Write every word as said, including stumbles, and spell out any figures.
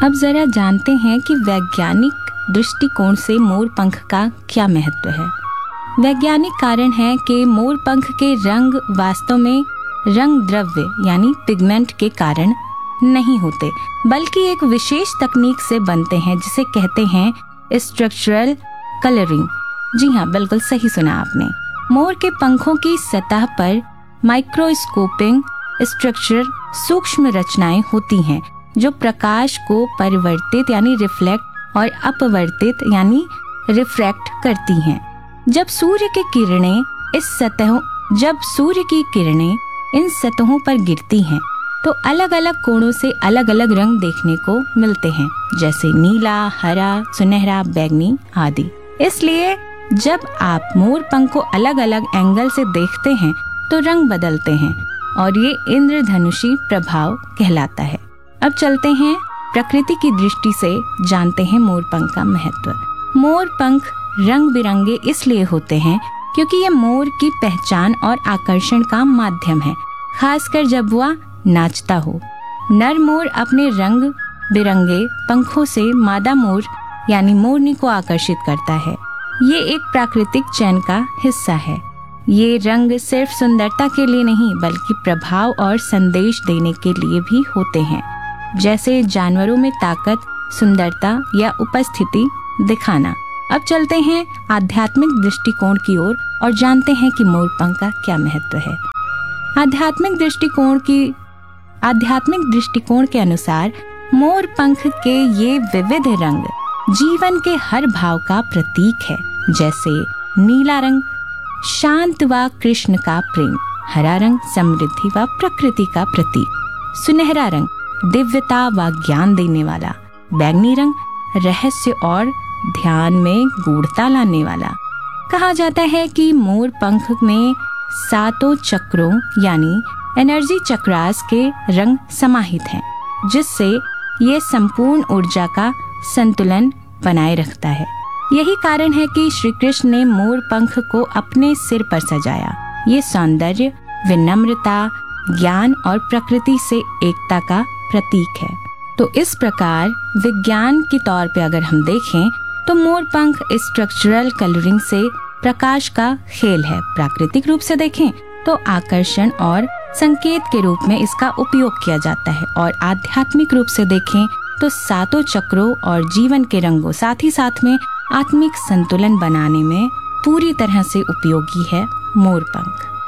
अब जरा जानते हैं कि वैज्ञानिक दृष्टिकोण से मोर पंख का क्या महत्व है। वैज्ञानिक कारण है कि मोर पंख के रंग वास्तव में रंग द्रव्य यानी पिगमेंट के कारण नहीं होते, बल्कि एक विशेष तकनीक से बनते हैं जिसे कहते हैं स्ट्रक्चरल कलरिंग। जी हाँ, बिल्कुल सही सुना आपने। मोर के पंखों की सतह पर माइक्रोस्कोपिंग स्ट्रक्चर सूक्ष्म रचनाएं होती हैं जो प्रकाश को परिवर्तित यानी रिफ्लेक्ट और अपवर्तित यानी रिफ्रैक्ट करती हैं। जब सूर्य की किरणें इस सतहों जब सूर्य की किरणें इन सतहों पर गिरती हैं तो अलग अलग कोणों से अलग अलग रंग देखने को मिलते हैं, जैसे नीला, हरा, सुनहरा, बैंगनी आदि। इसलिए जब आप मोर पंख को अलग अलग एंगल से देखते हैं तो रंग बदलते हैं और ये इंद्रधनुषी प्रभाव कहलाता है। अब चलते हैं प्रकृति की दृष्टि से जानते हैं मोर पंख का महत्व। मोर पंख रंग बिरंगे इसलिए होते हैं क्योंकि ये मोर की पहचान और आकर्षण का माध्यम है, खासकर जब वह नाचता हो। नर मोर अपने रंग बिरंगे पंखों से मादा मोर यानी मोरनी को आकर्षित करता है। ये एक प्राकृतिक चयन का हिस्सा है। ये रंग सिर्फ सुंदरता के लिए नहीं बल्कि प्रभाव और संदेश देने के लिए भी होते हैं, जैसे जानवरों में ताकत, सुंदरता या उपस्थिति दिखाना। अब चलते हैं आध्यात्मिक दृष्टिकोण की ओर और, और जानते हैं कि मोर पंख का क्या महत्व है। आध्यात्मिक दृष्टिकोण की आध्यात्मिक दृष्टिकोण के अनुसार मोर पंख के ये विविध रंग जीवन के हर भाव का प्रतीक है, जैसे नीला रंग शांत व कृष्ण का प्रेम, हरा रंग समृद्धि व प्रकृति का प्रतीक, सुनहरा रंग दिव्यता व ज्ञान देने वाला, बैंगनी रंग रहस्य और ध्यान में गूढ़ता लाने वाला। कहा जाता है कि मोर पंख में सातों चक्रों यानी एनर्जी चक्रास के रंग समाहित हैं, जिससे ये संपूर्ण ऊर्जा का संतुलन बनाए रखता है। यही कारण है कि श्री कृष्ण ने मोर पंख को अपने सिर पर सजाया। ये सौंदर्य, विनम्रता, ज्ञान और प्रकृति से एकता का प्रतीक है। तो इस प्रकार विज्ञान के तौर पे अगर हम देखें तो मोर पंख स्ट्रक्चरल कलरिंग से प्रकाश का खेल है। प्राकृतिक रूप से देखें तो आकर्षण और संकेत के रूप में इसका उपयोग किया जाता है, और आध्यात्मिक रूप से देखें तो सातों चक्रों और जीवन के रंगों साथ ही साथ में आत्मिक संतुलन बनाने में पूरी तरह से उपयोगी है मोर पंख।